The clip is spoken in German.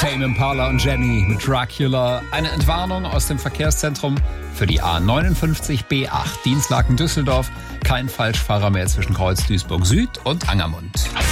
Tame Impala und Jenny mit Dracula. Eine Entwarnung aus dem Verkehrszentrum für die A59B8 Dinslaken-Düsseldorf. Kein Falschfahrer mehr zwischen Kreuz Duisburg Süd und Angermund.